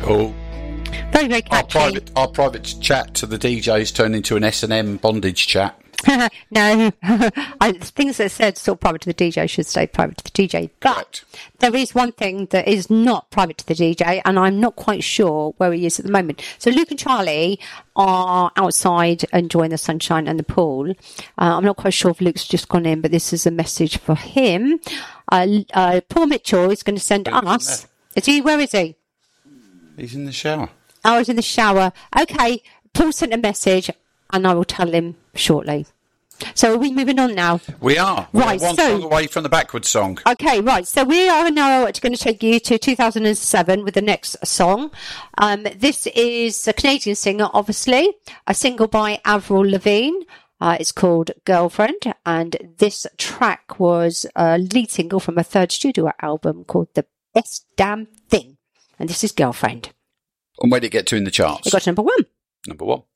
Oh, Very, very catchy. our private chat to the DJs turned into an S&M bondage chat. No, things that are said still private to the DJ should stay private to the DJ. But Correct. there is one thing that is not private to the DJ, and I'm not quite sure where he is at the moment. So Luke and Charlie are outside enjoying the sunshine and the pool. I'm not quite sure if Luke's just gone in, but this is a message for him. Paul Mitchell is going to send us. Is he? Where is he? He's in the shower. Oh, he's in the shower. Okay, Paul sent a message, and I will tell him shortly. So are we moving on now? We are. Right, We're one song away from the backwards song. Okay, right. So we are now going to take you to 2007 with the next song. This is a Canadian singer, obviously, a single by Avril Lavigne. It's called Girlfriend, and this track was a lead single from a third studio album called The Best Damn Thing. And this is Girlfriend. And where did it get to in the charts? It got to number 1. Number 1.